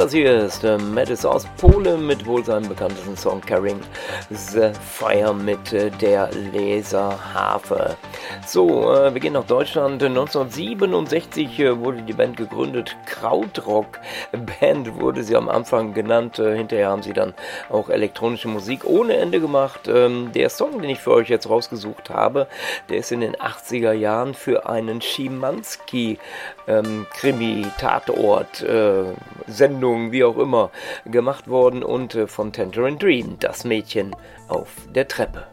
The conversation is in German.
das hier ist Mattis aus Polen mit wohl seinem bekanntesten Song Carrying the Fire mit der Laserharfe. So, wir gehen nach Deutschland. 1967 wurde die Band gegründet. Krautrock Band wurde sie am Anfang genannt. Hinterher haben sie dann auch elektronische Musik ohne Ende gemacht. Der Song, den ich für euch jetzt rausgesucht habe, der ist in den 80er Jahren für einen Schimanski Krimi, Tatort, Sendung, wie auch immer, gemacht worden und von Tangerine Dream, das Mädchen auf der Treppe.